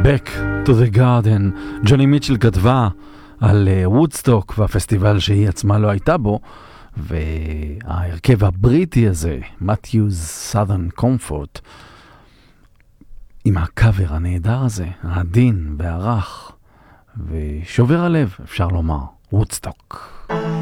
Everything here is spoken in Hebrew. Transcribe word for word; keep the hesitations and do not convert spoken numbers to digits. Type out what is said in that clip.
Back to the Garden. ג'וני מיטשל כתבה על וודסטוק והפסטיבל שהיא עצמה לא הייתה בו, וההרכב הבריטי הזה, מתיוז סאדרן קומפורט, עם הקאבר הנהדר הזה, העדין והרך, ושובר הלב, אפשר לומר, וודסטוק.